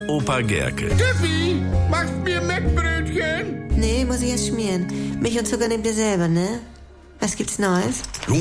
Opa Gerke. Steffi, machst mir Mettbrötchen? Nee, muss ich erst schmieren. Milch und Zucker nehmt ihr selber, ne? Was gibt's Neues?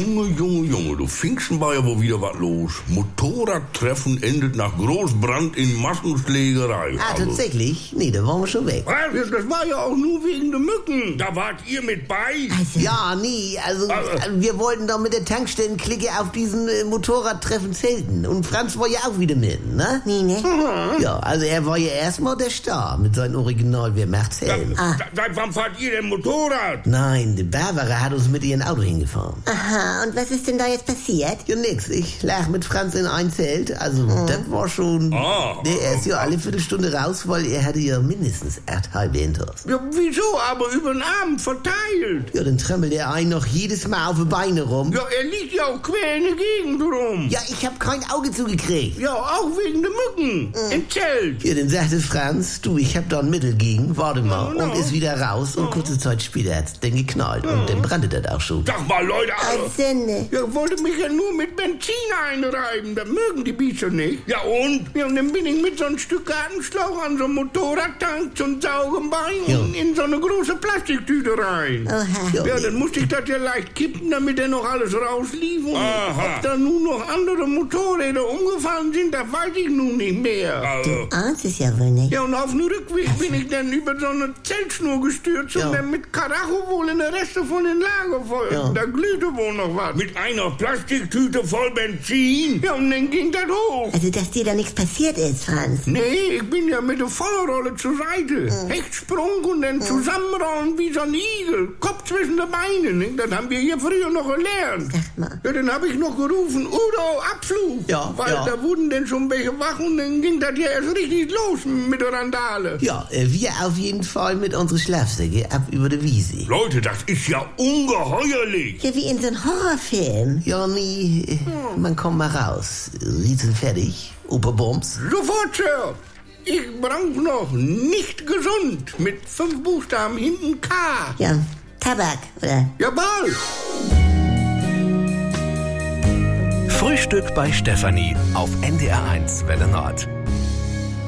Junge, du Pfingsten war ja wohl wieder was los. Motorradtreffen endet nach Großbrand in Massenschlägerei. Ah, tatsächlich? Nee, da waren wir schon weg. Was? Das war ja auch nur wegen der Mücken. Da wart ihr mit bei? Also, Ja, nee, also wir wollten doch mit der Tankstellenklicke auf diesen Motorradtreffen zelten. Und Franz war ja auch wieder mit, ne? nee, ne? Ja, also er war ja erstmal der Star mit seinem Original Wer macht's Helm. Seit wann fahrt ihr denn Motorrad? Nein, die Barbara hat uns mit ihrem Auto hingefahren. Aha, und was ist denn da jetzt passiert? Ja, nix. Ich lag mit Franz in ein Zelt. Also, das war schon... Er ist ja alle Viertelstunde raus, weil er hatte ja mindestens 8 halbe Intos. Ja, wieso? Aber über den Abend verteilt. Ja, dann tremmelt er einen noch jedes Mal auf die Beine rum. Ja, er liegt ja auch quer in der Gegend rum. Ja, ich hab kein Auge zugekriegt. Ja, auch wegen der Mücken. Im Zelt. Ja, dann sagte Franz, du, ich hab da ein Mittel gegen, warte mal. Ja, Und ist wieder raus und kurze Zeit später hat's dann geknallt. Und dann brannte das auch schon. Sag mal, Leute, Sünde. ja, wollte mich ja nur mit Benzin einreiben. Das mögen die Biester nicht. Ja, und? Ja, und dann bin ich mit so einem Stück Gartenschlauch an so einem Motorradtank zum Saugenbein und in so eine große Plastiktüte rein. Oha. Ja, dann musste ich das ja leicht kippen, damit er noch alles rauslief. Und ob da nun noch andere Motorräder umgefallen sind, das weiß ich nun nicht mehr. Ahnst es ja wohl nicht. Ja, und auf dem Rückweg bin ich dann über so eine Zeltschnur gestürzt und dann mit Karacho wohl in der Reste von den Lagerfeuer. Ja. Da glühte wohl noch was. Mit einer Plastiktüte voll Benzin? Ja, und dann ging das hoch. Also, dass dir da nichts passiert ist, Franz. Nee, ich bin ja mit der Feuerrolle zur Seite. Hechtsprung und dann zusammenrollen wie so ein Igel. Kopf zwischen den Beinen. Ne? Das haben wir hier früher noch gelernt. Sag mal. Ja, dann habe ich noch gerufen, Udo, Abflug. Ja, Weil ja. da wurden denn schon welche wach und dann ging das ja erst richtig los mit der Randale. Ja, wir auf jeden Fall mit unseren Schlafsäcke ab über die Wiese. Leute, das ist ja ungeheuerlich. Ja, wie in so einem Horrorfilm. Ja, nee, man kommt mal raus. Riesen fertig, Operbums. Sofort, Sir. Ich brauch noch nicht gesund mit 5 Buchstaben hinten K. Ja, Tabak, oder? Jawohl. Frühstück bei Stefanie auf NDR1 Welle Nord.